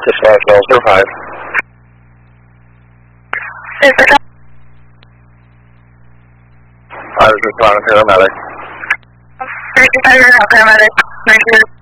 Dispatch Bell 05. I was responding to paramedic. Paramedic.